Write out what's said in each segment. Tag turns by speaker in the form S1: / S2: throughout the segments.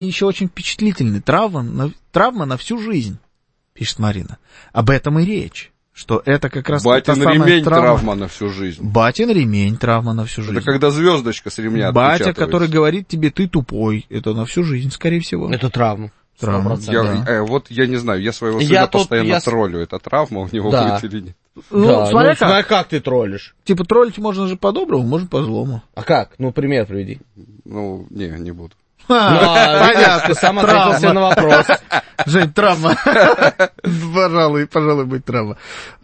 S1: еще очень впечатлительный. Травма на всю жизнь, пишет Марина. Об этом и речь. Что это как раз
S2: Батин ремень травма на всю жизнь.
S1: Батин ремень травма на всю жизнь.
S2: Это когда звездочка с ремня
S1: Батя, который говорит тебе, ты тупой. Это на всю жизнь, скорее всего.
S3: Это травма.
S2: Вот я не знаю, я своего сына постоянно троллю. Это травма у него будет или нет?
S3: Ну, смотря как ты троллишь.
S1: Типа троллить можно же по-доброму, можно по-злому.
S3: А как? Ну, пример приведи.
S2: Ну, не буду.
S3: Понятно, ты сам ответил себе на вопрос.
S1: Жень, травма. Пожалуй, будет травма.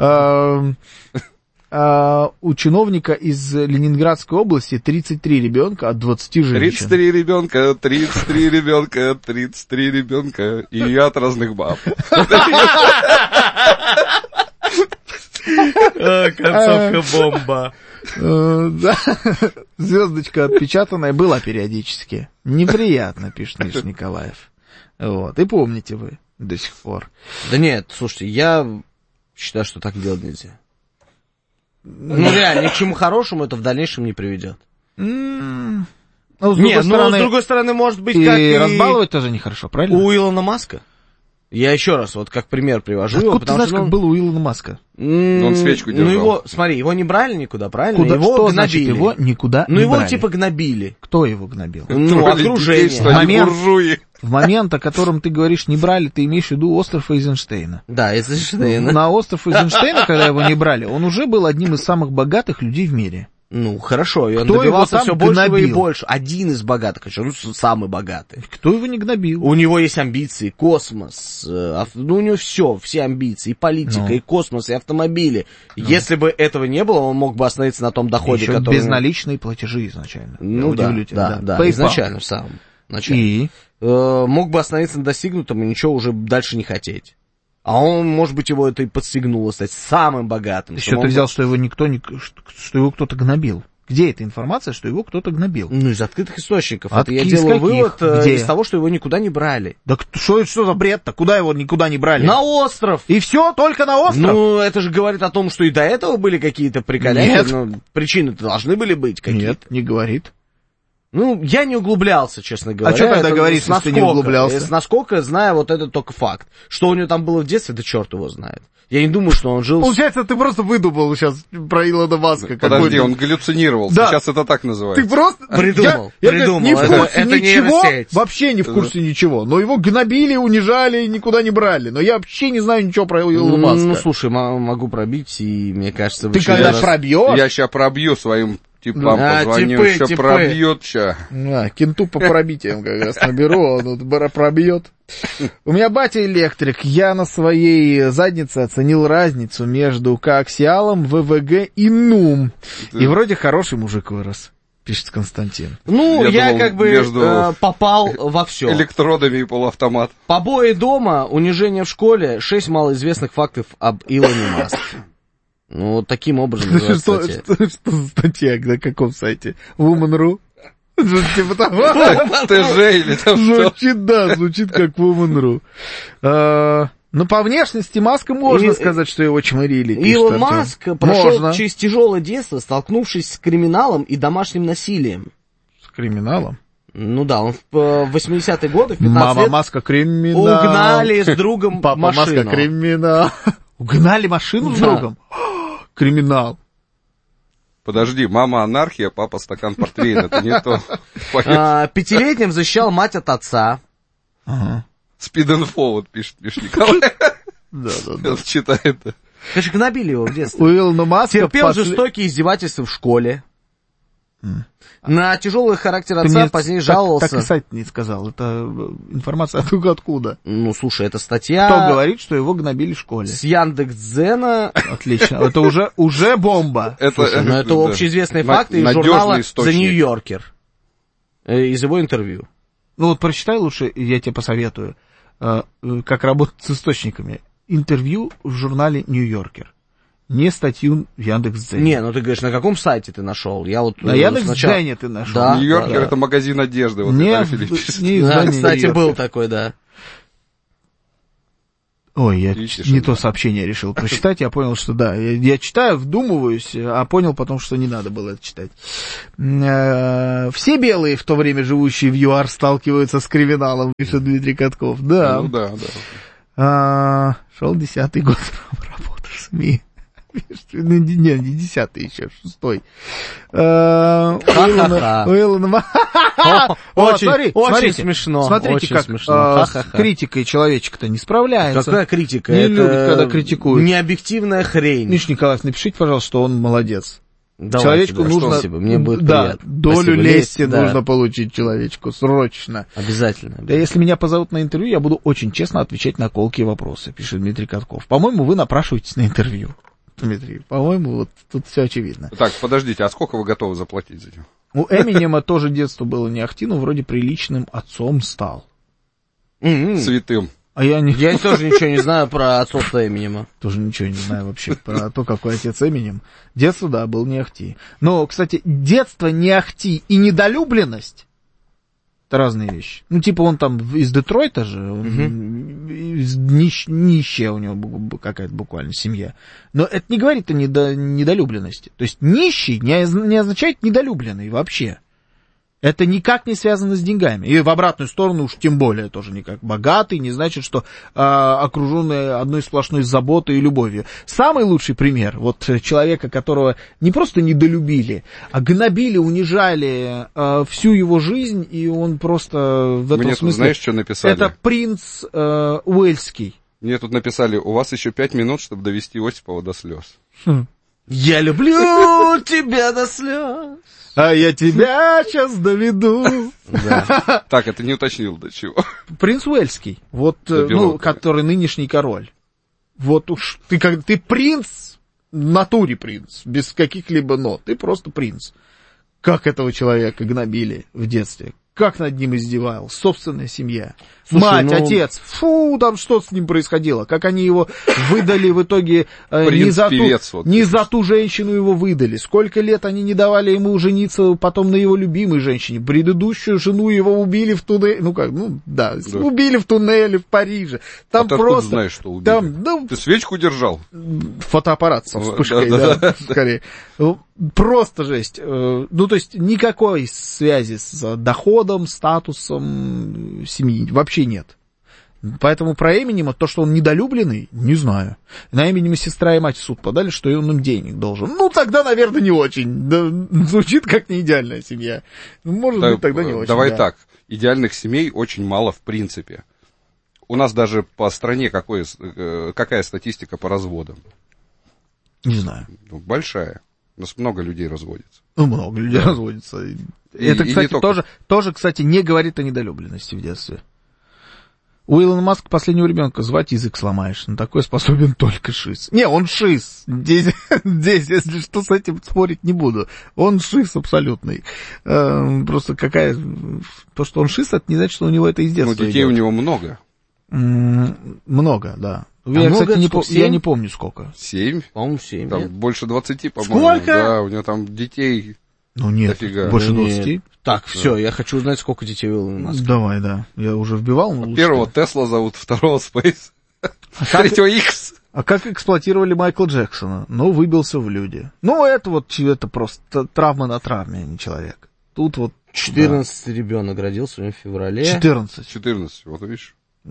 S1: У чиновника из Ленинградской области 33 ребенка от 20 женщин.
S2: 33 ребенка, 33 ребенка, 33 ребенка и от разных баб.
S3: Концовка бомба.
S1: Звездочка отпечатанная была периодически. Неприятно, пишет Миша Николаев. Вот. И помните вы до сих пор.
S3: Да нет, слушайте, я считаю, что так делать нельзя. Ну, реально, ни к чему хорошему это в дальнейшем не приведет.
S1: С
S3: другой стороны, может быть, как и...
S1: разбаловать тоже нехорошо, правильно?
S3: У Илона Маска. Я еще раз, вот как пример привожу его,
S1: потому что... как было у Илона Маска?
S2: Он свечку держал.
S3: Его не брали никуда, правильно?
S1: Его
S3: что
S1: гнобили. Значит, его никуда не брали?
S3: Его типа гнобили.
S1: Кто его гнобил?
S3: Окружение.
S1: В момент, о котором ты говоришь, не брали, ты имеешь в виду остров Эйзенштейна.
S3: Да, Эйзенштейна.
S1: На остров Эйзенштейна, когда его не брали, он уже был одним из самых богатых людей в мире.
S3: Ну, хорошо, и он добивался все большего и больше. Один из богатых, самый богатый.
S1: Кто его не гнобил?
S3: У него есть амбиции, космос, у него все амбиции, и политика, и космос, и автомобили. Если бы этого не было, он мог бы остановиться на том доходе,
S1: еще
S3: который...
S1: безналичные платежи изначально.
S3: Ну да, изначально в самом начале.
S1: И?
S3: Мог бы остановиться на достигнутом и ничего уже дальше не хотеть. А он, может быть, его это и подстегнуло стать самым богатым.
S1: Еще ты взял, что его что его кто-то гнобил. Где эта информация, что его кто-то гнобил?
S3: Ну, из открытых источников. Это я делаю вывод из того, что его никуда не брали.
S1: Да что за бред-то? Куда его никуда не брали?
S3: На остров!
S1: И все, только на остров?
S3: Ну, это же говорит о том, что и до этого были какие-то приколяки.
S1: Нет.
S3: Но причины-то должны были быть какие-то.
S1: Нет, не говорит.
S3: Ну, я не углублялся, честно говоря.
S1: А что тогда говоришь, что ты не углублялся?
S3: Насколько знаю, вот это только факт. Что у него там было в детстве, да черт его знает. Я не думаю, что он жил...
S1: Получается, ты просто выдумал сейчас про Илона Маска.
S2: Подожди, он галлюцинировал. Да. Сейчас это так называется.
S1: Ты просто...
S3: Придумал.
S1: Не в курсе ничего, вообще не в курсе ничего. Но его гнобили, унижали и никуда не брали. Но я вообще не знаю ничего про Илона Маска.
S3: Ну, слушай, могу пробить, и мне кажется...
S1: Ты когда пробьешь...
S2: Я сейчас пробью своим... Типам позвоню, еще пробьет ща.
S1: Кенту по пробитиям как раз наберу, он пробьет. У меня батя электрик, я на своей заднице оценил разницу между коаксиалом, ВВГ и НУМ. И вроде хороший мужик вырос, пишет Константин.
S3: Ну, я как бы попал во все.
S2: Электродами и полуавтомат.
S3: Побои дома, унижение в школе, 6 малоизвестных фактов об Илоне Маске. Ну, вот таким образом называется статья.
S1: Что за статья? На каком сайте? Woman.ru? Типа того.
S2: ТЖ или там что?
S1: Звучит как Woman.ru. Ну, по внешности Маска можно сказать, что его чмырили.
S3: Илон Маск прошел через тяжелое детство, столкнувшись с криминалом и домашним насилием.
S1: С криминалом?
S3: Ну да, он в 80-е годы, в 15
S1: Мама
S3: лет
S1: Маска криминал.
S3: угнали с другом
S1: Папа
S3: машину.
S1: Маска криминал. Угнали машину с другом? Криминал.
S2: Подожди, мама анархия, папа стакан портвейна, это не то.
S3: 5-летним защищал мать от отца.
S2: Спид-инфо, вот пишет Николай.
S1: Да.
S2: Читает.
S3: Конечно, гнобили его в детстве.
S1: У Илона Маска
S3: терпел жестокие издевательства в школе. На тяжелый характер отца позднее жаловался.
S1: Так и сайт не сказал. Это информация откуда?
S3: Ну, слушай, это статья...
S1: Кто говорит, что его гнобили в школе?
S3: С Яндекс.Дзена.
S1: Отлично. Это уже бомба.
S3: Слушай, ну это общеизвестные факты из журнала The New Yorker. Из его интервью.
S1: Ну вот прочитай лучше, я тебе посоветую, как работать с источниками. Интервью в журнале New Yorker. Не статью в Яндекс.Дзене.
S3: Не, ну ты говоришь, на каком сайте ты нашел? Я вот
S1: на Яндекс.Дзене ты нашел.
S3: Да,
S2: Нью-Йоркер это магазин одежды. Вот
S1: не
S3: кстати, был такой, да.
S1: Ой, я не то сообщение решил прочитать, я понял, что да. Я читаю, вдумываюсь, а понял потом, что не надо было это читать. Все белые, в то время живущие в ЮАР, сталкиваются с криминалом, пишет Дмитрий Катков. Да.
S2: Ну да.
S1: Шел 10-й год работы в СМИ. Не 10-й еще, 6-й.
S3: Очень смешно.
S1: Смотрите, как с критикой человечек-то не справляется.
S3: Какая критика?
S1: Не любит, когда критикуют.
S3: Необъективная хрень.
S1: Миша Николаевич, напишите, пожалуйста, что он молодец.
S3: Давайте,
S1: человечку нужно...
S3: Спасибо, мне будет приятно.
S1: Долю
S3: Спасибо.
S1: лести нужно получить человечку, срочно.
S3: Обязательно.
S1: Да если меня позовут на интервью, я буду очень честно отвечать на колкие вопросы, пишет Дмитрий Катков. По-моему, вы напрашиваетесь на интервью, Дмитрий. По-моему, вот тут все очевидно.
S2: Так, подождите, а сколько вы готовы заплатить за него?
S1: У Эминема тоже детство было не ахти, но вроде приличным отцом стал.
S2: Святым.
S1: А я
S3: тоже ничего не знаю про отцовство Эминема.
S1: Тоже ничего не знаю вообще про то, какой отец Эминем. Детство, да, был не ахти. Но, кстати, детство не ахти и недолюбленность — это разные вещи. Ну, типа он там из Детройта же, нищая у него какая-то буквально семья. Но это не говорит о недолюбленности. То есть нищий не означает недолюбленный вообще. Это никак не связано с деньгами. И в обратную сторону уж тем более тоже никак. Богатый не значит, что окруженный одной сплошной заботой и любовью. Самый лучший пример вот человека, которого не просто недолюбили, а гнобили, унижали всю его жизнь, и он просто в этом смысле...
S2: знаешь, что написали?
S1: Это принц Уэльский.
S2: Мне тут написали: у вас еще 5 минут, чтобы довести Осипова до слез.
S3: Я люблю тебя до слез.
S1: А я тебя сейчас доведу.
S3: Да.
S2: Так, это не уточнил до чего.
S1: Принц Уэльский, вот, который нынешний король. Вот уж ты принц, в натуре принц, без каких-либо нот. Ты просто принц. Как этого человека гнобили в детстве. Как над ним издевалась собственная семья.
S3: Слушай,
S1: мать, отец. Фу, там что с ним происходило. Как они его выдали в итоге. Не за ту женщину его выдали. Сколько лет они не давали ему жениться потом на его любимой женщине. Предыдущую жену его убили в туннеле. Убили в туннеле в Париже. Там
S2: ты
S1: просто...
S2: откуда знаешь, что убили? Ты свечку держал?
S1: Фотоаппарат со вспышкой, да, скорее. Просто жесть. То есть никакой связи с доходом, статусом семьи вообще нет. Поэтому про Эминема, то, что он недолюбленный, не знаю. На Эминема сестра и мать в суд подали, что он им денег должен. Тогда, наверное, не очень. Да, звучит как не идеальная семья. Может быть, тогда не очень.
S2: Давай так. Идеальных семей очень мало в принципе. У нас даже по стране какая статистика по разводам?
S1: Не знаю.
S2: Большая. У нас много людей разводится.
S1: Много людей разводится. Это, кстати, тоже, кстати, не говорит о недолюбленности в детстве. У Илона Маска последнего ребенка звать язык сломаешь. На такой способен только шиз. Не, он шиз. Здесь, если что, с этим спорить не буду. Он шиз абсолютный. Просто то, что он шиз, это не значит, что у него это из детства.
S2: Детей у него много.
S1: Много, да. Я, кстати, я не помню сколько.
S2: 7?
S3: По-моему, 7.
S2: Там больше 20, по-моему.
S3: Сколько?
S2: Да, у него там детей.
S1: Нет,
S2: дофига.
S1: Больше 20.
S3: Так, все, я хочу узнать, сколько детей у Илона Маска.
S1: Давай, да. Я уже вбивал.
S2: Первого Тесла зовут, второго Space, третьего X.
S1: А как эксплуатировали Майкла Джексона? Выбился в люди. Это просто травма на травме, а не человек. Тут вот...
S3: 14 ребенок родился у него в феврале.
S1: 14,
S2: вот видишь.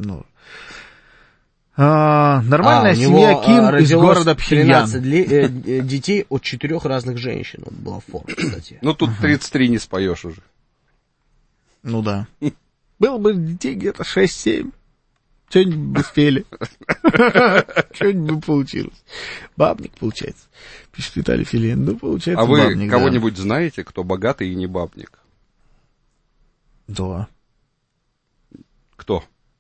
S1: Нормальная семья Ким из города Пхеньян.
S3: 13 детей от 4 разных женщин. Вот была форма, кстати.
S2: Тут 33 не споешь уже.
S1: Да. Было бы детей где-то 6-7. Что-нибудь бы спели. Что-нибудь бы получилось. Бабник, получается. Пишет Виталий Филин. Получается бабник.
S2: А вы кого-нибудь знаете, кто богатый и не бабник?
S1: Да.
S2: Кто?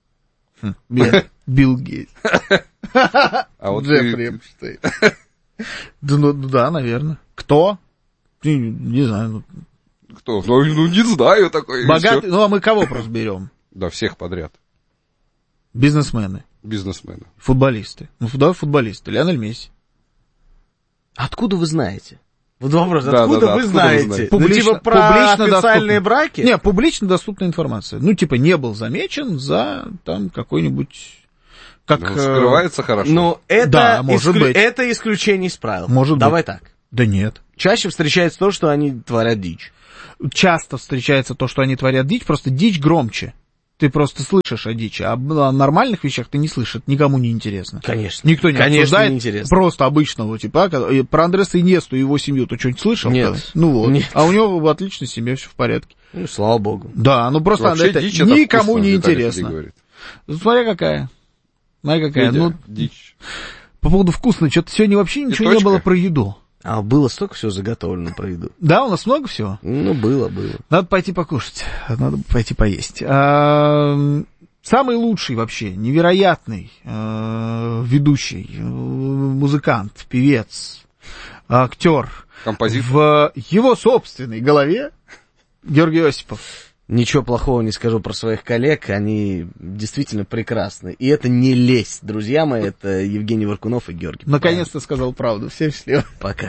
S1: Билл Гейтс.
S2: А вот
S1: Джеффри Эпштейн. Да, наверное. Кто? Не знаю.
S2: Кто? Не знаю такой.
S1: Богатый, а мы кого просто берем?
S2: Да, всех подряд.
S1: Бизнесмены. Футболисты. Давай футболисты. Лионель Месси.
S3: Откуда вы знаете? Вот вопрос, откуда вы знаете?
S1: Публично
S3: официальные браки?
S1: Не, публично доступная информация. Не был замечен за там какой-нибудь Как,
S2: скрывается хорошо.
S3: Но это,
S1: Да, может быть.
S3: это исключение из правил.
S1: Может
S3: Давай
S1: быть.
S3: так.
S1: Да нет.
S3: Чаще встречается то, что они творят дичь.
S1: Часто встречается то, что они творят дичь, просто дичь громче. Ты просто слышишь о дичи, а о нормальных вещах ты не слышишь, никому не интересно.
S3: Конечно.
S1: Никто не обсуждает,
S3: не интересно.
S1: просто обычного типа. Про Андреса Иньесту и его семью ты что-нибудь слышал?
S3: Нет.
S1: Ну вот.
S3: Нет.
S1: А у него в отличной семье все в порядке.
S3: Ну, слава богу.
S1: Да, ну просто
S2: Вообще,
S1: это
S2: дичь это
S1: никому
S2: вкусно,
S1: не
S2: Виталий
S1: интересно.
S2: говорит.
S1: Смотря какая.
S2: Федя,
S1: Ну,
S2: дичь.
S1: по поводу вкусно, что-то сегодня вообще ничего не
S2: точка.
S1: было про еду.
S3: А было столько всего заготовлено про еду.
S1: Да, у нас много всего.
S3: Ну, было.
S1: Надо пойти покушать, надо пойти поесть. Самый лучший вообще, невероятный ведущий, музыкант, певец, актер
S2: Композитор.
S1: в его собственной голове Георгий Осипов.
S3: Ничего плохого не скажу про своих коллег, они действительно прекрасны. И это не лесть, друзья мои, это Евгений Варкунов и Георгий.
S1: Наконец-то сказал правду. Всем счастливо.
S3: Пока.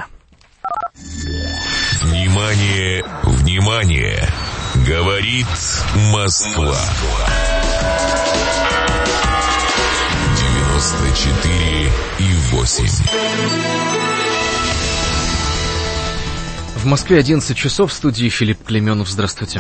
S4: Внимание, внимание! Говорит Москва. 94,8.
S5: В Москве 11 часов, в студии Филипп Клейменов. Здравствуйте.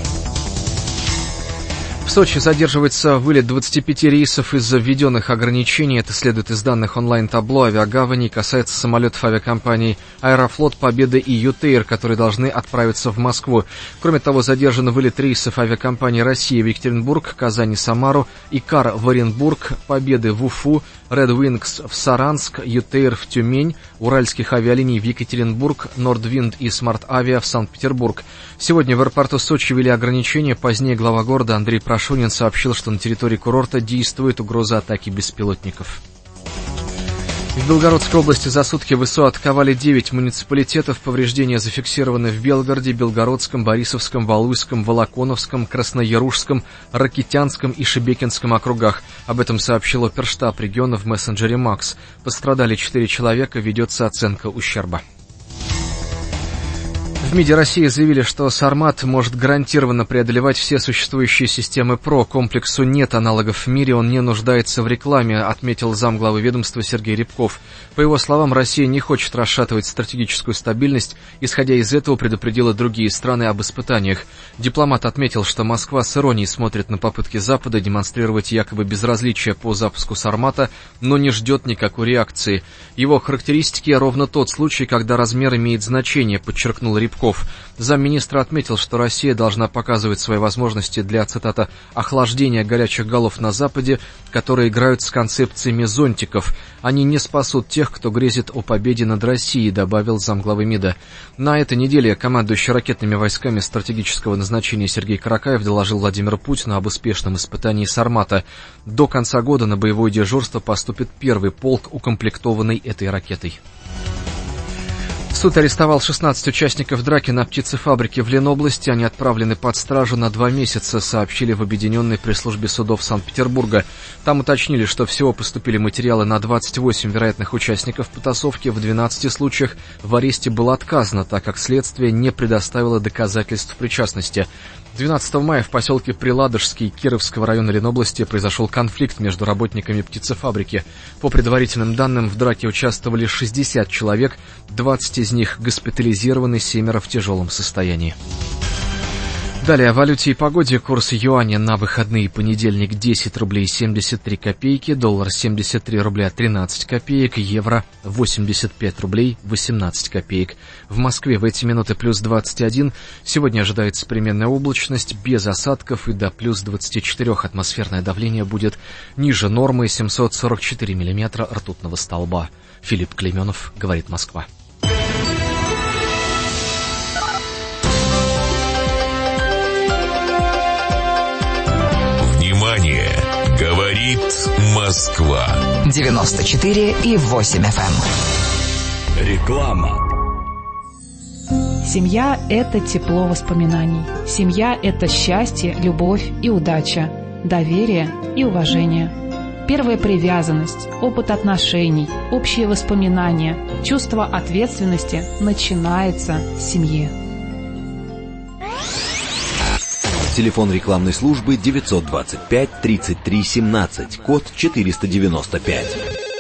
S5: В Сочи задерживается вылет 25 рейсов из-за введенных ограничений. Это следует из данных онлайн-табло авиагавани. Касается самолетов авиакомпаний «Аэрофлот», «Победа» и «ЮТЭЙР», которые должны отправиться в Москву. Кроме того, задержан вылет рейсов авиакомпаний «Россия» в Екатеринбург, «Казань» и Самару, «Икар» в Оренбург, «Победы» в Уфу, «Ред Wings» в Саранск, «ЮТЭЙР» в Тюмень, уральских авиалиний в Екатеринбург, «Нордвинд» и «Смарт Авиа» в Санкт-Петербург. Сегодня в аэропорту Сочи ввели ограничения. Позднее глава города Андрей Прошунин сообщил, что на территории курорта действует угроза атаки беспилотников. В Белгородской области за сутки ВСУ атаковали 9 муниципалитетов. Повреждения зафиксированы в Белгороде, Белгородском, Борисовском, Валуйском, Волоконовском, Красноярушском, Ракитянском и Шебекинском округах. Об этом сообщил оперштаб региона в мессенджере МАКС. Пострадали 4 человека, ведется оценка ущерба. В МИДе России заявили, что «Сармат» может гарантированно преодолевать все существующие системы ПРО. Комплексу нет аналогов в мире, он не нуждается в рекламе, отметил замглавы ведомства Сергей Рябков. По его словам, Россия не хочет расшатывать стратегическую стабильность. Исходя из этого, предупредила другие страны об испытаниях. Дипломат отметил, что Москва с иронией смотрит на попытки Запада демонстрировать якобы безразличие по запуску «Сармата», но не ждет никакой реакции. Его характеристики — ровно тот случай, когда размер имеет значение, подчеркнул Рябков. Замминистра отметил, что Россия должна показывать свои возможности для, цитата, «охлаждения горячих голов на Западе, которые играют с концепциями зонтиков. Они не спасут тех, кто грезит о победе над Россией», добавил замглавы МИДа. На этой неделе командующий ракетными войсками стратегического назначения Сергей Каракаев доложил Владимиру Путину об успешном испытании «Сармата». До конца года на боевое дежурство поступит первый полк, укомплектованный этой ракетой. Суд арестовал 16 участников драки на птицефабрике в Ленобласти. Они отправлены под стражу на 2 месяца, сообщили в Объединенной пресс-службе судов Санкт-Петербурга. Там уточнили, что всего поступили материалы на 28 вероятных участников потасовки. В 12 случаях в аресте было отказано, так как следствие не предоставило доказательств причастности. 12 мая в поселке Приладожский Кировского района Ленобласти произошел конфликт между работниками птицефабрики. По предварительным данным, в драке участвовали 60 человек, 20 из них госпитализированы, 7 в тяжелом состоянии. Далее о валюте и погоде. Курс юаня на выходные: понедельник 10 рублей 73 копейки, доллар 73 рубля 13 копеек, евро 85 рублей 18 копеек. В Москве в эти минуты плюс 21. Сегодня ожидается переменная облачность, без осадков и до плюс 24. Атмосферное давление будет ниже нормы, 744 миллиметра ртутного столба. Филипп Клейменов, говорит Москва.
S4: Говорит Москва.
S6: 94,8 FM.
S4: Реклама.
S7: Семья – это тепло воспоминаний. Семья – это счастье, любовь и удача, доверие и уважение. Первая привязанность, опыт отношений, общие воспоминания, чувство ответственности начинается с семьи.
S6: Телефон рекламной службы 925 33 17, код 495.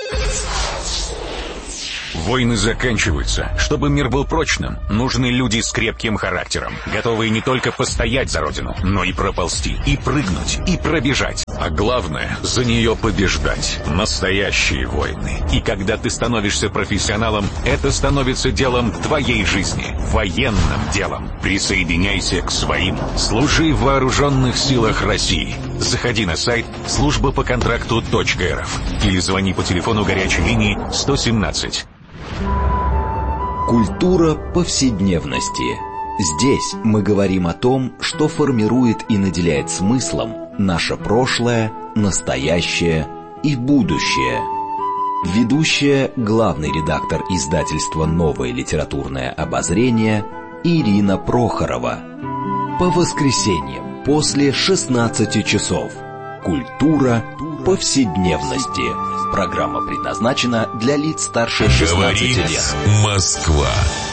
S8: Войны заканчиваются. Чтобы мир был прочным, нужны люди с крепким характером, готовые не только постоять за родину, но и проползти, и прыгнуть, и пробежать. А главное, за нее побеждать. Настоящие войны. И когда ты становишься профессионалом, это становится делом твоей жизни, военным делом. Присоединяйся к своим. Служи в вооруженных силах России. Заходи на сайт службапоконтракту.рф или звони по телефону горячей линии 117.
S6: Культура повседневности. Здесь мы говорим о том, что формирует и наделяет смыслом наше прошлое, настоящее и будущее. Ведущая, главный редактор издательства «Новое литературное обозрение» Ирина Прохорова. По воскресеньям после 16 часов. Культура повседневности. Программа предназначена для лиц старше 16
S4: Говорит
S6: лет.
S4: Москва.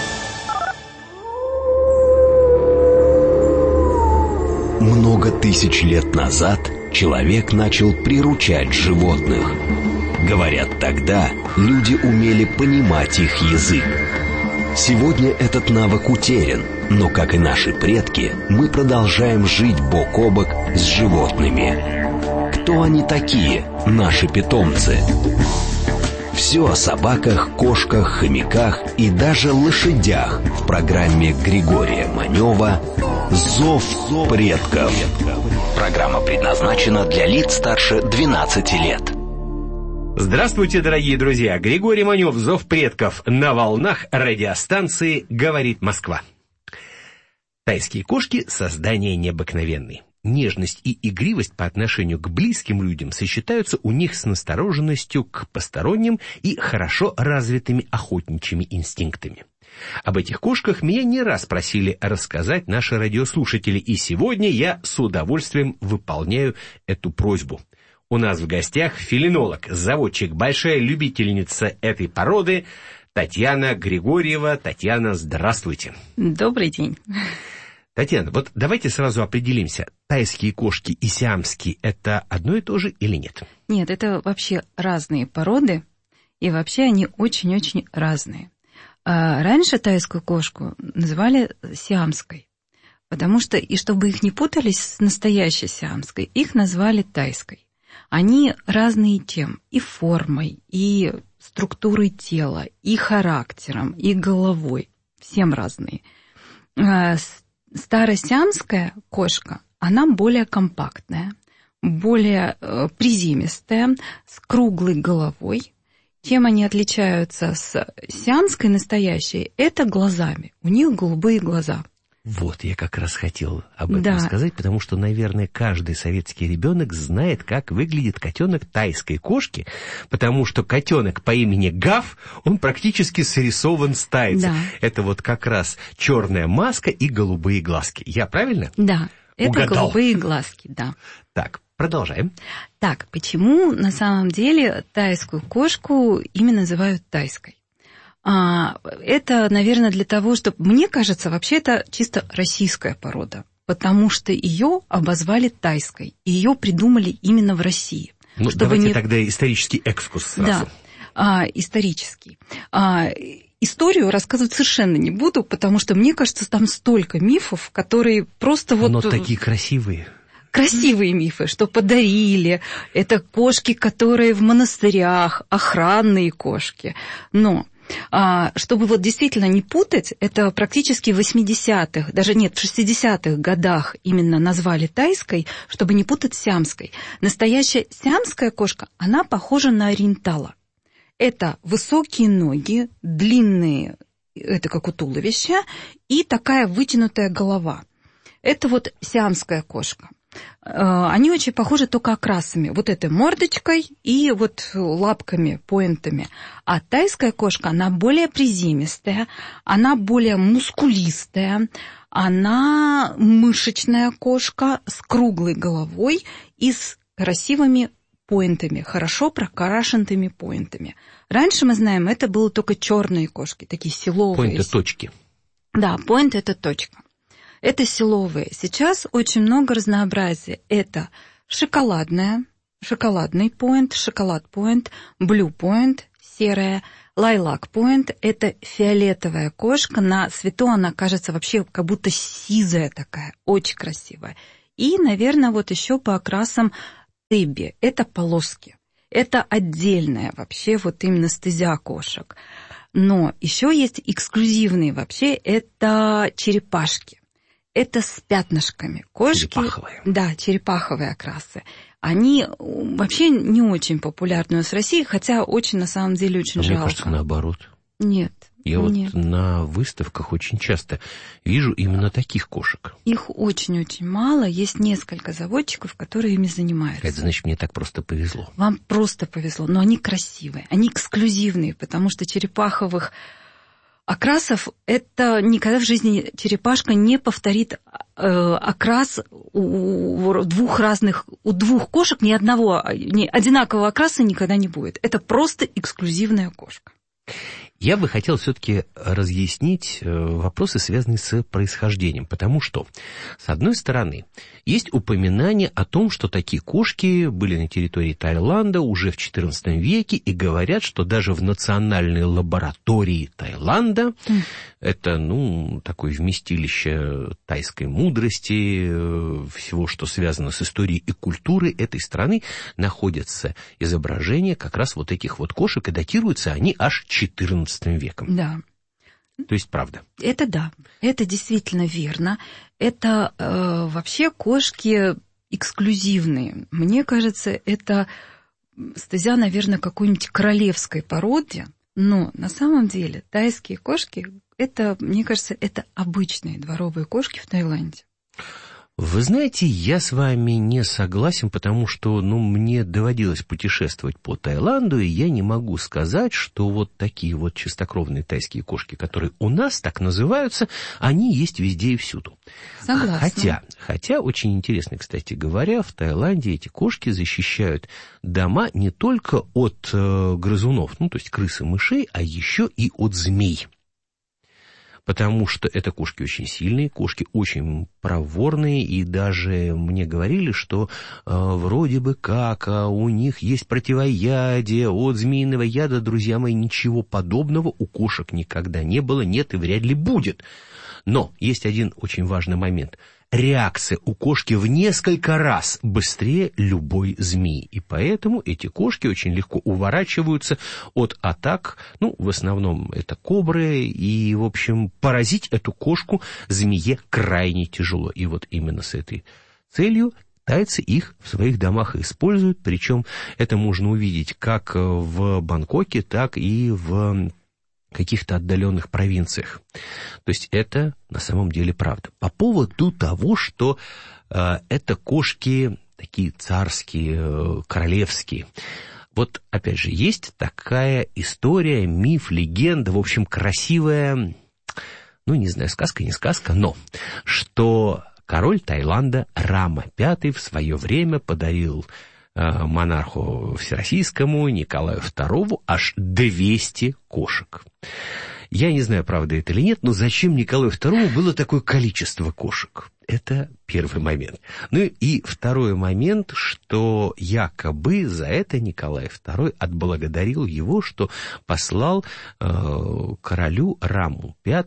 S6: Много тысяч лет назад человек начал приручать животных. Говорят, тогда люди умели понимать их язык. Сегодня этот навык утерян, но, как и наши предки, мы продолжаем жить бок о бок с животными. Кто они такие, наши питомцы? Все о собаках, кошках, хомяках и даже лошадях в программе Григория Манева «Зов предков». Программа предназначена для лиц старше 12 лет.
S9: Здравствуйте, дорогие друзья! Григорий Манев, «Зов предков» на волнах радиостанции «Говорит Москва». Тайские кошки — создания необыкновенные. Нежность и игривость по отношению к близким людям сочетаются у них с настороженностью к посторонним и хорошо развитыми охотничьими инстинктами. Об этих кошках меня не раз просили рассказать наши радиослушатели, и сегодня я с удовольствием выполняю эту просьбу. У нас в гостях фелинолог, заводчик, большая любительница этой породы Татьяна Григорьева. Татьяна, здравствуйте.
S10: Добрый день.
S9: Татьяна, вот давайте сразу определимся, тайские кошки и сиамские — это одно и то же или нет?
S10: Нет, это вообще разные породы, и вообще они очень-очень разные. Раньше тайскую кошку называли сиамской, потому что, и чтобы их не путались с настоящей сиамской, их назвали тайской. Они разные тем, и формой, и структурой тела, и характером, и головой, всем разные. Старосиамская кошка, она более компактная, более приземистая, с круглой головой. Чем они отличаются с сиамской настоящей, это глазами. У них голубые глаза.
S9: Вот, я как раз хотел об этом сказать, потому что, наверное, каждый советский ребенок знает, как выглядит котенок тайской кошки, потому что котенок по имени Гав, он практически срисован с тайца. Да. Это вот как раз черная маска и голубые глазки. Я правильно?
S10: Да, это
S9: угадал? Голубые
S10: глазки, да.
S9: Так, продолжаем.
S10: Так, почему на самом деле тайскую кошку именно называют тайской? Это, наверное, для того, чтобы... Мне кажется, вообще это чисто российская порода, потому что ее обозвали тайской, и ее придумали именно в России.
S9: Ну, давайте тогда исторический экскурс сразу.
S10: Да, исторический. Историю рассказывать совершенно не буду, потому что, мне кажется, там столько мифов, которые просто вот...
S9: Но такие красивые.
S10: Красивые мифы, что подарили. Это кошки, которые в монастырях, охранные кошки. Но... чтобы вот действительно не путать, это практически в 80-х, даже нет, в 60-х годах именно назвали тайской, чтобы не путать с сиамской. Настоящая сиамская кошка, она похожа на ориентала. Это высокие ноги, длинные, это как у туловища, и такая вытянутая голова. Это вот сиамская кошка. Они очень похожи только окрасами. Вот этой мордочкой и вот лапками, поинтами. А тайская кошка, она более приземистая, она более мускулистая, она мышечная кошка с круглой головой и с красивыми поинтами, хорошо прокрашенными поинтами. Раньше, мы знаем, это были только черные кошки, такие силовые.
S9: Поинты — точки.
S10: Да, поинт — это точка. Это силовые. Сейчас очень много разнообразия. Это шоколадный поинт, шоколад-поинт, блю-поинт, серая, лайлак-поинт. Это фиолетовая кошка. На свету она кажется вообще как будто сизая такая, очень красивая. И, наверное, вот еще по окрасам Тебби. Это полоски. Это отдельная вообще вот именно стезя кошек. Но еще есть эксклюзивные вообще, это черепашки. Это с пятнышками. Кошки, черепаховые. Да, черепаховые окрасы. Они вообще не очень популярны у нас в России, хотя очень, на самом деле, очень жалко.
S9: Мне кажется, наоборот.
S10: Нет.
S9: Я вот на выставках очень часто вижу именно таких кошек.
S10: Их очень-очень мало. Есть несколько заводчиков, которые ими занимаются.
S9: Это значит, мне так просто повезло.
S10: Вам просто повезло, но они красивые, они эксклюзивные, потому что черепаховых окрасов это никогда в жизни черепашка не повторит окрас у двух кошек, ни одинакового окраса никогда не будет. Это просто эксклюзивная кошка.
S9: Я бы хотел все-таки разъяснить вопросы, связанные с происхождением, потому что, с одной стороны, есть упоминание о том, что такие кошки были на территории Таиланда уже в XIV веке, и говорят, что даже в национальной лаборатории Таиланда, это, такое вместилище тайской мудрости, всего, что связано с историей и культурой этой страны, находятся изображения как раз вот этих вот кошек, и датируются они аж XIV веком.
S10: Да.
S9: То есть правда.
S10: Это да, это действительно верно. Это вообще кошки эксклюзивные. Мне кажется, это стезя, наверное, какой-нибудь королевской породы, но на самом деле тайские кошки, это, мне кажется, это обычные дворовые кошки в Таиланде.
S9: Вы знаете, я с вами не согласен, потому что, мне доводилось путешествовать по Таиланду, и я не могу сказать, что вот такие вот чистокровные тайские кошки, которые у нас так называются, они есть везде и всюду.
S10: Согласна.
S9: Хотя, очень интересно, кстати говоря, в Таиланде эти кошки защищают дома не только от грызунов, то есть крыс и мышей, а еще и от змей. Потому что это кошки очень сильные, кошки очень проворные, и даже мне говорили, что вроде бы как у них есть противоядие от змеиного яда. Друзья мои, ничего подобного у кошек никогда не было, нет и вряд ли будет. Но есть один очень важный момент. Реакция у кошки в несколько раз быстрее любой змеи. И поэтому эти кошки очень легко уворачиваются от атак. В основном это кобры. И, в общем, поразить эту кошку змее крайне тяжело. И вот именно с этой целью тайцы их в своих домах используют. Причем это можно увидеть как в Бангкоке, так и в каких-то отдаленных провинциях. То есть это на самом деле правда. По поводу того, что это кошки такие царские, королевские. Вот опять же есть такая история, миф, легенда, в общем, красивая, не знаю, сказка, не сказка, но что король Таиланда Рама V в свое время подарил монарху всероссийскому Николаю II аж 200 кошек. Я не знаю, правда это или нет, но зачем Николаю II было такое количество кошек? Это первый момент. И второй момент, что якобы за это Николай II отблагодарил его, что послал королю Раму V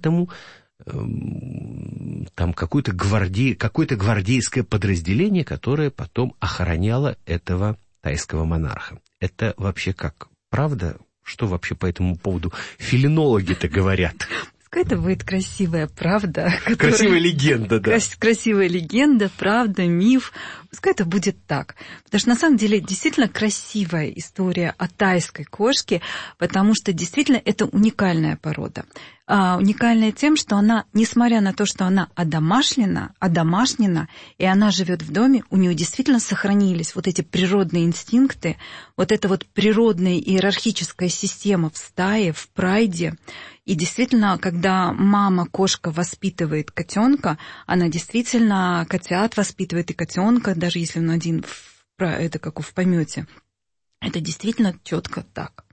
S9: там какое-то гвардейское подразделение, которое потом охраняло этого тайского монарха. Это вообще как? Правда? Что вообще по этому поводу фелинологи-то говорят?
S10: Пускай это будет красивая правда.
S9: Красивая легенда, да.
S10: Красивая легенда, правда, миф. Пускай это будет так. Потому что на самом деле действительно красивая история о тайской кошке, потому что действительно это уникальная порода. Уникальная тем, что она, несмотря на то, что она одомашнена, и она живет в доме, у нее действительно сохранились вот эти природные инстинкты, вот эта вот природная иерархическая система в стае, в прайде. И действительно, когда мама-кошка воспитывает котенка, она действительно котят воспитывает и котенка, даже если он один, это как в помете. Это действительно четко так.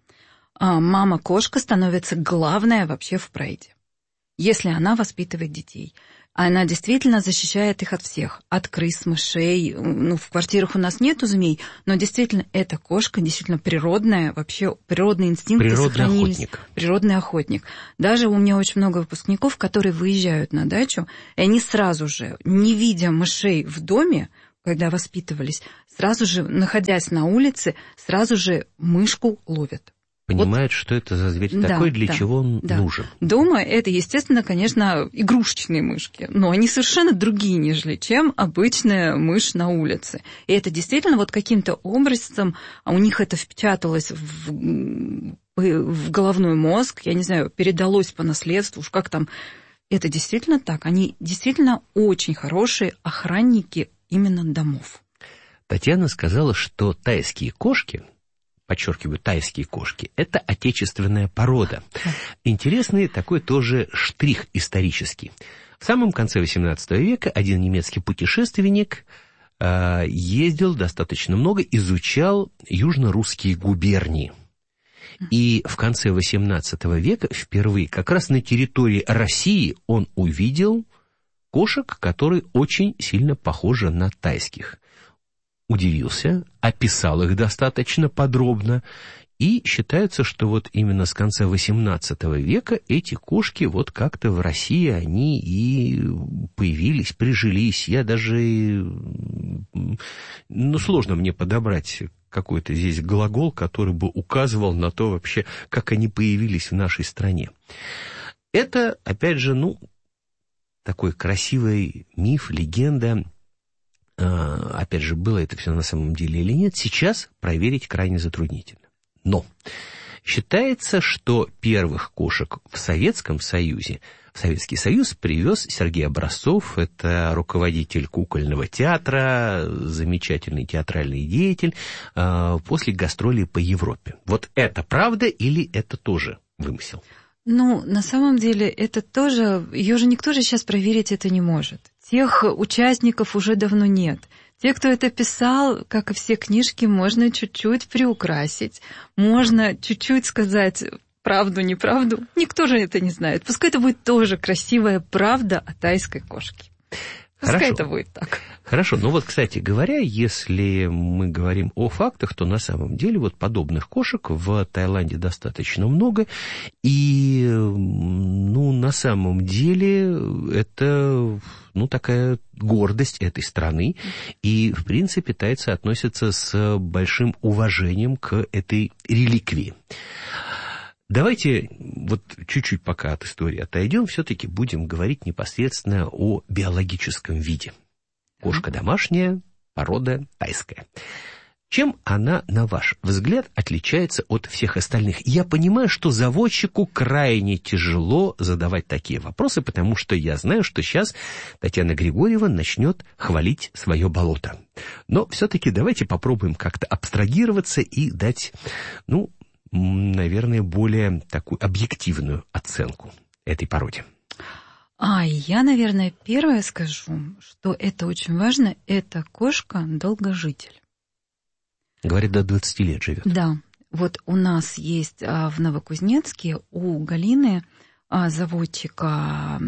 S10: Мама-кошка становится главная вообще в прайде, если она воспитывает детей. Она действительно защищает их от всех, от крыс, мышей. Ну, в квартирах у нас нету змей, но действительно эта кошка действительно природная, вообще природные инстинкты сохранились.
S9: Охотник.
S10: Природный охотник. Даже у меня очень много выпускников, которые выезжают на дачу, и они сразу же, не видя мышей в доме, когда воспитывались, сразу же, находясь на улице, сразу же мышку ловят.
S9: Понимают, что это за зверь такой, для чего он нужен.
S10: Дома это, естественно, конечно, игрушечные мышки, но они совершенно другие, нежели чем обычная мышь на улице. И это действительно вот каким-то образом, а у них это впечаталось в головной мозг, я не знаю, передалось по наследству, уж как там. Это действительно так. Они действительно очень хорошие охранники именно домов.
S9: Татьяна сказала, что тайские кошки, подчеркиваю, тайские кошки, это отечественная порода. Интересный такой тоже штрих исторический. В самом конце XVIII века один немецкий путешественник ездил достаточно много, изучал южно-русские губернии. И в конце XVIII века впервые как раз на территории России он увидел кошек, которые очень сильно похожи на тайских. Удивился, описал их достаточно подробно, и считается, что вот именно с конца XVIII века эти кошки вот как-то в России они и появились, прижились. Я даже... сложно мне подобрать какой-то здесь глагол, который бы указывал на то вообще, как они появились в нашей стране. Это, опять же, такой красивый миф, легенда. Опять же, было это все на самом деле или нет, сейчас проверить крайне затруднительно. Но считается, что первых кошек в Советском Союзе, в Советский Союз привез Сергей Образцов, это руководитель кукольного театра, замечательный театральный деятель, после гастролей по Европе. Вот это правда или это тоже вымысел?
S10: На самом деле, это тоже, ее же никто же сейчас проверить это не может. Тех участников уже давно нет. Те, кто это писал, как и все книжки, можно чуть-чуть приукрасить, можно чуть-чуть сказать правду, неправду. Никто же это не знает. Пускай это будет тоже красивая правда о тайской кошке. Пускай это будет так.
S9: Хорошо, кстати говоря, если мы говорим о фактах, то на самом деле вот подобных кошек в Таиланде достаточно много, и, на самом деле это, такая гордость этой страны, и, в принципе, тайцы относятся с большим уважением к этой реликвии. Давайте вот чуть-чуть пока от истории отойдем, все-таки будем говорить непосредственно о биологическом виде. Кошка домашняя, порода тайская. Чем она, на ваш взгляд, отличается от всех остальных? Я понимаю, что заводчику крайне тяжело задавать такие вопросы, потому что я знаю, что сейчас Татьяна Григорьева начнет хвалить свое болото. Но все-таки давайте попробуем как-то абстрагироваться и дать, наверное, более такую объективную оценку этой породе.
S10: Я, наверное, первое скажу, что это очень важно, эта кошка долгожитель.
S9: Говорит, до 20 лет живет.
S10: Да, вот у нас есть в Новокузнецке у Галины, заводчика,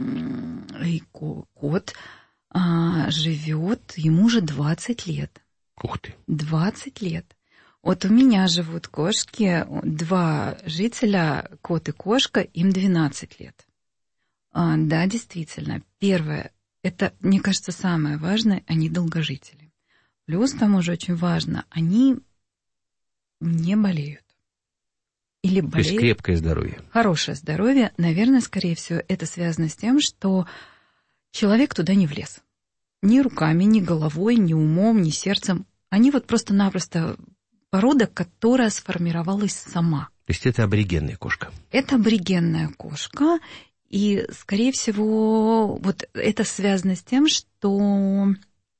S10: кот живет, ему уже 20 лет.
S9: Ух ты.
S10: 20 лет. Вот у меня живут кошки, 2 жителя, кот и кошка, им 12 лет. Да, действительно. Первое, это, мне кажется, самое важное, они долгожители. Плюс, к тому же, очень важно, они не болеют. Или болеют.
S9: То есть крепкое здоровье.
S10: Хорошее здоровье. Наверное, скорее всего, это связано с тем, что человек туда не влез. Ни руками, ни головой, ни умом, ни сердцем. Они вот просто-напросто порода, которая сформировалась сама.
S9: То есть это аборигенная кошка?
S10: Это аборигенная кошка. И, скорее всего, вот это связано с тем, что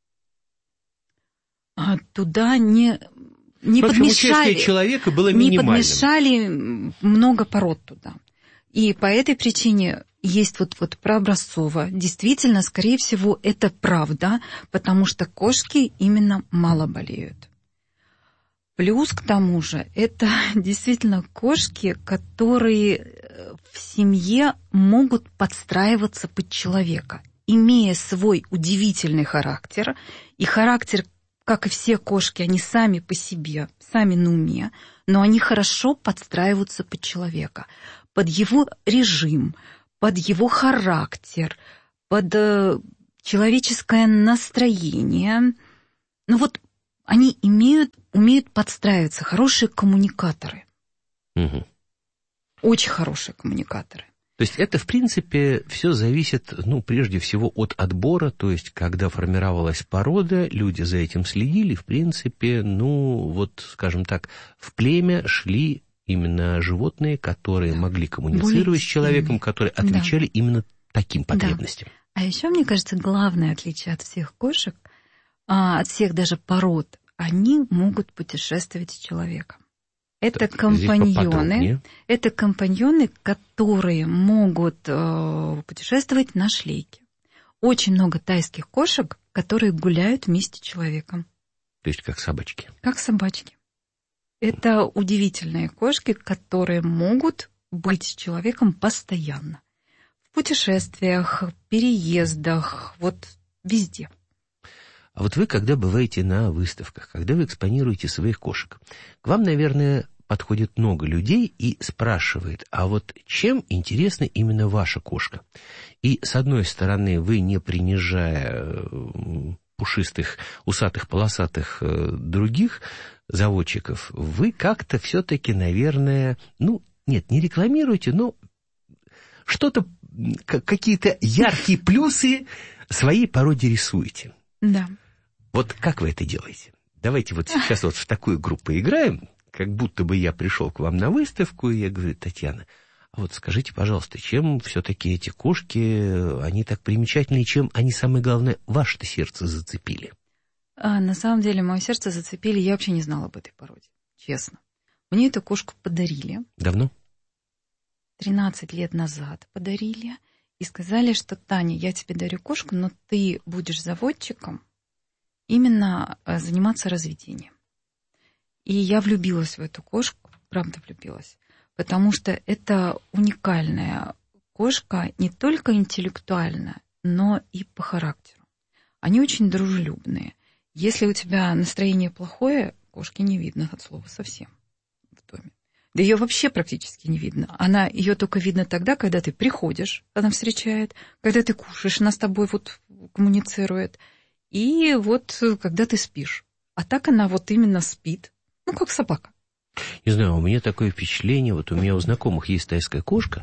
S10: туда не подмешали,
S9: человека было минимальным.
S10: Не подмешали много пород туда. И по этой причине есть вот про Образцова. Действительно, скорее всего, это правда, потому что кошки именно мало болеют. Плюс, к тому же, это действительно кошки, которые в семье могут подстраиваться под человека. имея свой удивительный характер, и характер, как и все кошки, они сами по себе, сами на уме, но они хорошо подстраиваются под человека, под его режим, под его характер, под человеческое настроение. Ну вот они умеют подстраиваться, хорошие коммуникаторы.
S9: Угу.
S10: Очень хорошие коммуникаторы.
S9: То есть это, в принципе, все зависит, прежде всего от отбора, то есть когда формировалась порода, люди за этим следили, в принципе, скажем так, в племя шли именно животные, которые могли коммуницировать с человеком, которые отвечали именно таким потребностям.
S10: А еще, мне кажется, главное отличие от всех кошек, от всех даже пород, они могут путешествовать с человеком. Это компаньоны, которые могут путешествовать на шлейке. Очень много тайских кошек, которые гуляют вместе с человеком.
S9: То есть как собачки?
S10: Как собачки. Это удивительные кошки, которые могут быть с человеком постоянно. В путешествиях, переездах, везде.
S9: А вот вы, когда бываете на выставках, когда вы экспонируете своих кошек, к вам, наверное, подходит много людей и спрашивает, а вот чем интересна именно ваша кошка? И, с одной стороны, вы, не принижая пушистых, усатых, полосатых других заводчиков, вы как-то все-таки, наверное, не рекламируете, но что-то, какие-то яркие плюсы своей породе рисуете.
S10: Да.
S9: Вот как вы это делаете? Давайте вот сейчас в такую игру поиграем, как будто бы я пришел к вам на выставку, и я говорю: Татьяна, а вот скажите, пожалуйста, чем все-таки эти кошки, они так примечательны, и чем они, самое главное, ваше-то сердце зацепили?
S10: На самом деле, мое сердце зацепили, я вообще не знала об этой породе, честно. Мне эту кошку подарили.
S9: Давно?
S10: 13 лет назад подарили. И сказали, что: Таня, я тебе дарю кошку, но ты будешь заводчиком именно заниматься разведением. И я влюбилась в эту кошку, правда влюбилась, потому что это уникальная кошка не только интеллектуально, но и по характеру. Они очень дружелюбные. Если у тебя настроение плохое, кошки не видно от слова совсем в доме. Да ее вообще практически не видно. Ее только видно тогда, когда ты приходишь, она встречает, когда ты кушаешь, она с тобой коммуницирует, и когда ты спишь. А так она именно спит, как собака.
S9: Не знаю, у меня такое впечатление, у меня у знакомых есть тайская кошка,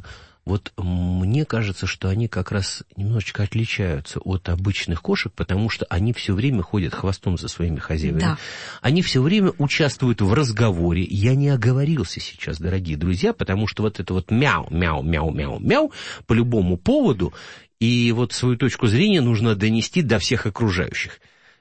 S9: мне кажется, что они как раз немножечко отличаются от обычных кошек, потому что они все время ходят хвостом за своими хозяевами.
S10: Да.
S9: Они все время участвуют в разговоре. Я не оговорился сейчас, дорогие друзья, потому что это мяу, мяу, мяу, мяу, мяу по любому поводу, и свою точку зрения нужно донести до всех окружающих.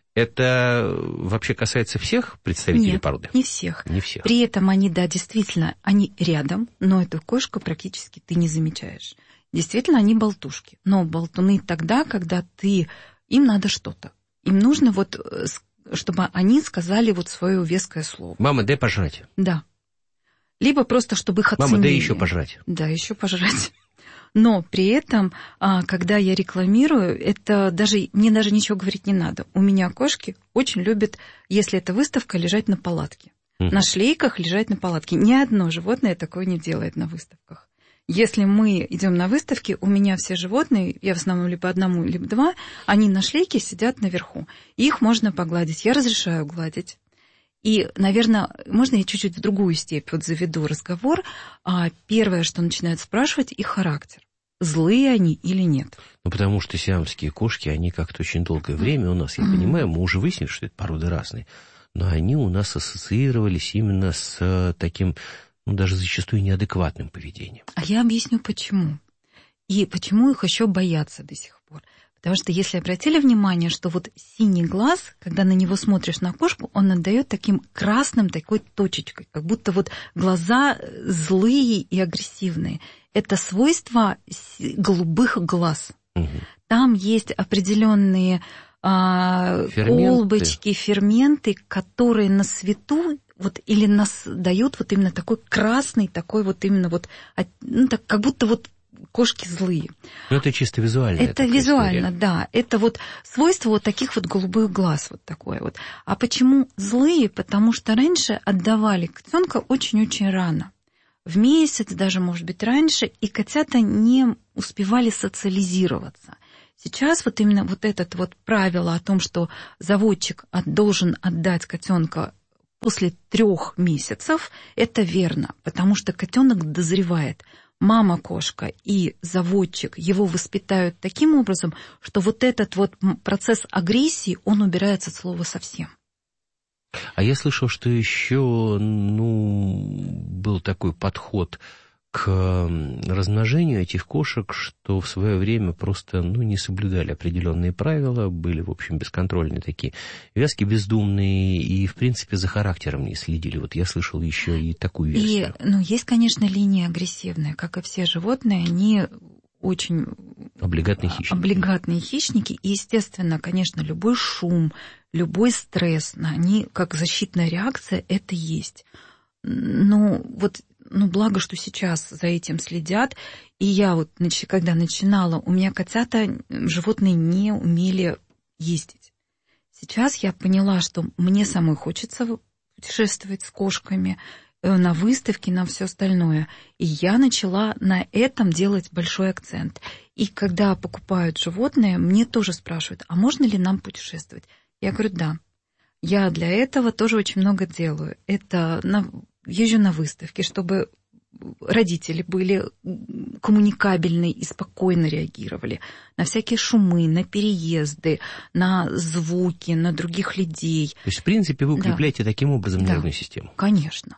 S9: Это вообще касается всех представителей породы?
S10: Нет, не всех.
S9: Не всех.
S10: При этом они, действительно, они рядом, но эту кошку практически ты не замечаешь. Действительно, они болтушки. Но болтуны тогда, когда им надо что-то. Им нужно чтобы они сказали свое веское слово.
S9: Мама, дай пожрать.
S10: Да. Либо просто, чтобы их оценили.
S9: Мама, дай еще пожрать.
S10: Да, еще пожрать. Но при этом, когда я рекламирую, мне даже ничего говорить не надо. У меня кошки очень любят, если это выставка, лежать на палатке. На шлейках лежать на палатке. Ни одно животное такое не делает на выставках. Если мы идем на выставки, у меня все животные, я в основном либо одному, либо два, они на шлейке сидят наверху. Их можно погладить. Я разрешаю гладить. И, наверное, можно я чуть-чуть в другую степь заведу разговор. Первое, что начинают спрашивать, их характер. Злые они или нет?
S9: Потому что сиамские кошки, они как-то очень долгое время у нас, я понимаю, мы уже выяснили, что это породы разные, но они у нас ассоциировались именно с таким, даже зачастую неадекватным поведением.
S10: А я объясню, почему. И почему их еще боятся до сих пор. Потому что, если обратили внимание, что синий глаз, когда на него смотришь на кошку, он отдает таким красным, такой точечкой, как будто глаза злые и агрессивные. Это свойство голубых глаз.
S9: Угу.
S10: Там есть определенные колбочки, ферменты, которые на свету или нас дают именно такой красный, такой именно так, как будто кошки злые.
S5: Ну, это чисто визуально.
S10: Это визуально, да. Это вот свойство вот таких вот голубых глаз, вот такое вот. А почему злые? Потому что раньше отдавали котенка очень-очень рано. В месяц, даже, может быть, раньше, и котята не успевали социализироваться. Сейчас вот именно вот это вот правило о том, что заводчик должен отдать котенка после 3 месяцев, это верно, потому что котенок дозревает. Мама-кошка и заводчик его воспитают таким образом, что вот этот вот процесс агрессии, он убирается от слова совсем.
S5: А я слышал, что еще, был такой подход к размножению этих кошек, что в свое время просто, не соблюдали определенные правила, были, в общем, бесконтрольные такие вязки, бездумные, и, в принципе, за характером не следили. Вот я слышал еще и такую версию.
S10: И, есть, конечно, линия агрессивная, как и все животные, они очень облигатные хищники, и, естественно, конечно, любой шум, любой стресс, они, как защитная реакция, это есть. Благо, что сейчас за этим следят. И я вот, когда начинала, у меня котята, животные не умели ездить. Сейчас я поняла, что мне самой хочется путешествовать с кошками, на выставке, на все остальное. И я начала на этом делать большой акцент. И когда покупают животное, мне тоже спрашивают, а можно ли нам путешествовать? Я говорю, да. Я для этого тоже очень много делаю. Это езжу на выставки, чтобы родители были коммуникабельны и спокойно реагировали на всякие шумы, на переезды, на звуки, на других людей.
S5: То есть, в принципе, вы укрепляете таким образом нервную систему?
S10: Конечно.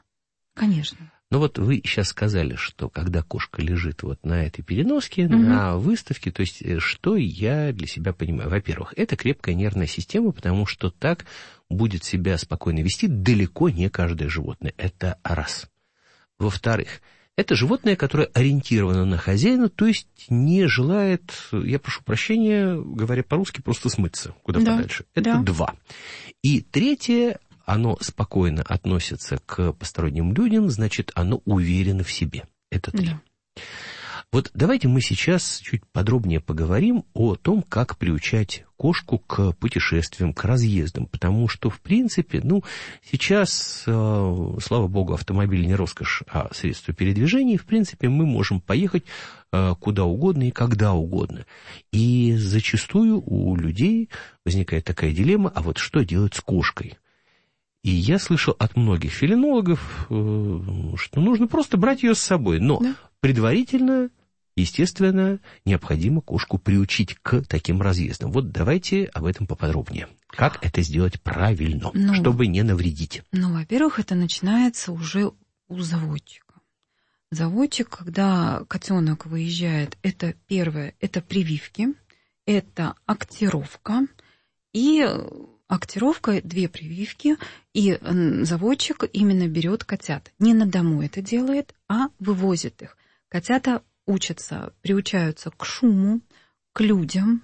S5: Ну вот вы сейчас сказали, что когда кошка лежит вот на этой переноске, на выставке, то есть что я для себя понимаю? Во-первых, это крепкая нервная система, потому что так будет себя спокойно вести далеко не каждое животное. Это раз. Во-вторых, это животное, которое ориентировано на хозяина, то есть не желает, я прошу прощения, говоря по-русски, просто смыться куда подальше. Это 2. И третье, оно спокойно относится к посторонним людям, значит, оно уверено в себе. Это 3. Вот давайте мы сейчас чуть подробнее поговорим о том, как приучать кошку к путешествиям, к разъездам, потому что, в принципе, сейчас, слава богу, автомобиль не роскошь, а средство передвижения, и, в принципе, мы можем поехать куда угодно и когда угодно. И зачастую у людей возникает такая дилемма, а вот что делать с кошкой? И я слышал от многих фелинологов, что нужно просто брать ее с собой, но предварительно, естественно, необходимо кошку приучить к таким разъездам. Вот давайте об этом поподробнее. Как это сделать правильно, чтобы не навредить?
S10: Во-первых, это начинается уже у заводчика. Заводчик, когда котенок выезжает, это первое, это прививки, это актировка и... Актировка, 2 прививки, и заводчик именно берет котят. Не на дому это делает, а вывозит их. Котята учатся, приучаются к шуму, к людям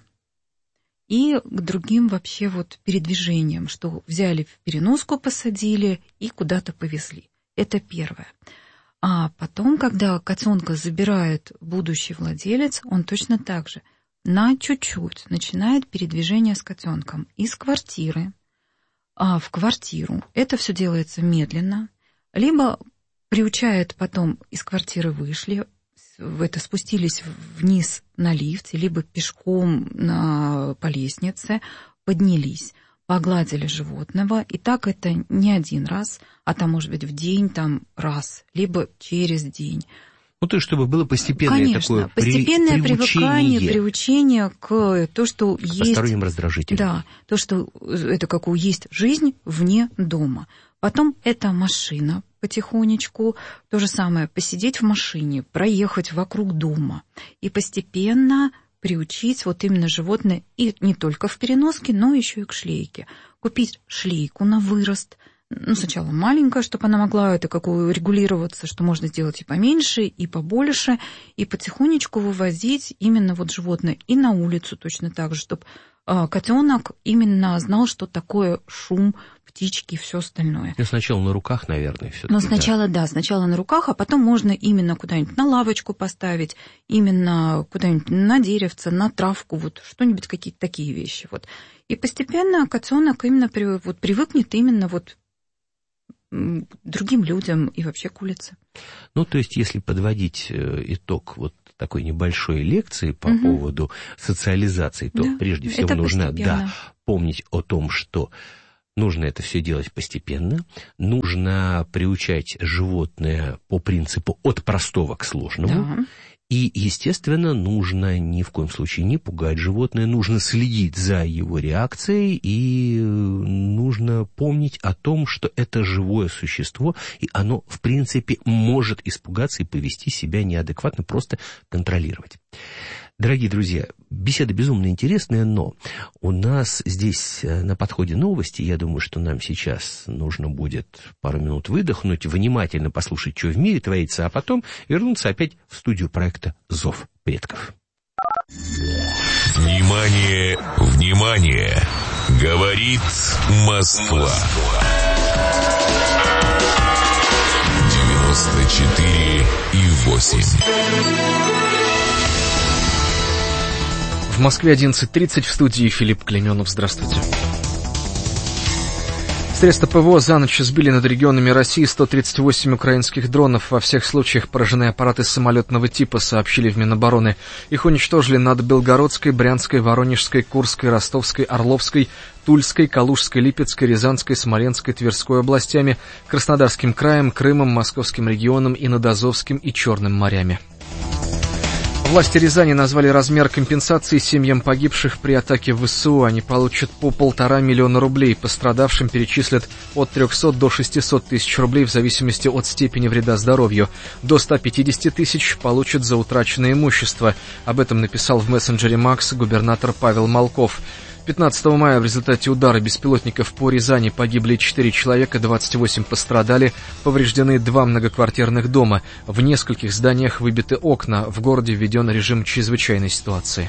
S10: и к другим вообще вот передвижениям, что взяли в переноску, посадили и куда-то повезли. Это первое. А потом, когда котенка забирает будущий владелец, он точно так же на чуть-чуть начинает передвижение с котенком из квартиры в квартиру. Это все делается медленно. Либо приучает потом, из квартиры вышли, спустились вниз на лифте, либо пешком по лестнице, поднялись, погладили животного. И так это не один раз, а там, может быть, в день раз, либо через день.
S5: То есть, чтобы было постепенное такое
S10: постепенное привыкание, приучение к то, что есть...
S5: посторонним раздражителям.
S10: Да, то, что это какую есть жизнь вне дома. Потом это машина потихонечку, то же самое, посидеть в машине, проехать вокруг дома и постепенно приучить вот именно животное и не только в переноске, но еще и к шлейке. Купить шлейку на вырост, сначала маленькая, чтобы она могла регулироваться, что можно сделать и поменьше, и побольше, и потихонечку вывозить именно вот животное и на улицу точно так же, чтобы котенок именно знал, что такое шум в птички и все остальное.
S9: Ну, сначала на руках, наверное, все-таки.
S10: Но сначала, да, сначала на руках, а потом можно именно куда-нибудь на лавочку поставить, именно куда-нибудь на деревце, на травку, вот что-нибудь, какие-то такие вещи. Вот. И постепенно котенок именно привыкнет именно вот другим людям и вообще к улице.
S9: Ну, то есть, если подводить итог вот такой небольшой лекции по поводу социализации, то прежде всего нужно помнить о том, что нужно это все делать постепенно, нужно приучать животное по принципу от простого к сложному. Да. И, естественно, нужно ни в коем случае не пугать животное, нужно следить за его реакцией и нужно помнить о том, что это живое существо, и оно, в принципе, может испугаться и повести себя неадекватно, просто контролировать. Дорогие друзья, беседа безумно интересная, но у нас здесь на подходе новости. Я думаю, что нам сейчас нужно будет пару минут выдохнуть, внимательно послушать, что в мире творится, а потом вернуться опять в студию проекта «Зов предков».
S4: Внимание, внимание! Говорит Москва. 94,8.
S5: В Москве 11:30, в студии Филипп Клейменов. Здравствуйте. Средства ПВО за ночь сбили над регионами России 138 украинских дронов. Во всех случаях поражены аппараты самолетного типа, сообщили в Минобороны. Их уничтожили над Белгородской, Брянской, Воронежской, Курской, Ростовской, Орловской, Тульской, Калужской, Липецкой, Рязанской, Смоленской, Тверской областями, Краснодарским краем, Крымом, Московским регионом и над Азовским и Черным морями. Власти Рязани назвали размер компенсации семьям погибших при атаке ВСУ. Они получат по 1,5 миллиона рублей. Пострадавшим перечислят от 300 до 600 тысяч рублей в зависимости от степени вреда здоровью. До 150 тысяч получат за утраченное имущество. Об этом написал в мессенджере Макс губернатор Павел Малков. 15 мая в результате удара беспилотников по Рязани погибли 4 человека, 28 пострадали, повреждены 2 многоквартирных дома. В нескольких зданиях выбиты окна, в городе введен режим чрезвычайной ситуации.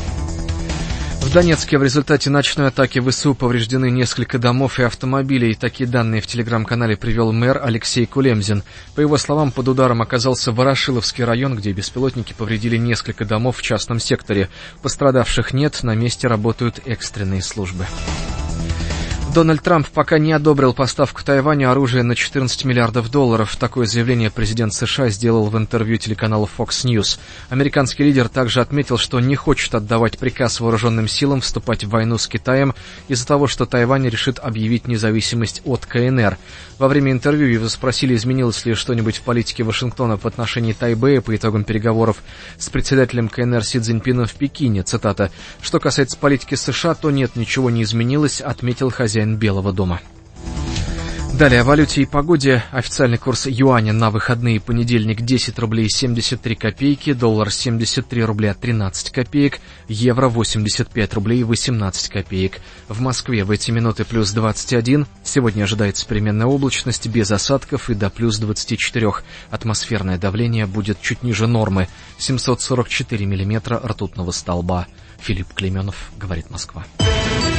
S5: В Донецке в результате ночной атаки ВСУ повреждены несколько домов и автомобилей. Такие данные в телеграм-канале привел мэр Алексей Кулемзин. По его словам, под ударом оказался Ворошиловский район, где беспилотники повредили несколько домов в частном секторе. Пострадавших нет, на месте работают экстренные службы. Дональд Трамп пока не одобрил поставку Тайваню оружия на $14 миллиардов. Такое заявление президент США сделал в интервью телеканалу Fox News. Американский лидер также отметил, что не хочет отдавать приказ вооруженным силам вступать в войну с Китаем из-за того, что Тайвань решит объявить независимость от КНР. Во время интервью его спросили, изменилось ли что-нибудь в политике Вашингтона в отношении Тайбэя по итогам переговоров с председателем КНР Си Цзиньпином в Пекине. Цитата: «Что касается политики США, то нет, ничего не изменилось», отметил хозяин Белого дома. Далее о валюте и погоде. Официальный курс юаня на выходные: понедельник 10 рублей 73 копейки, доллар 73 рубля 13 копеек, евро 85 рублей 18 копеек. В Москве в эти минуты плюс 21. Сегодня ожидается переменная облачность без осадков и до плюс 24. Атмосферное давление будет чуть ниже нормы. 744 миллиметра ртутного столба. Филипп Клейменов, говорит Москва.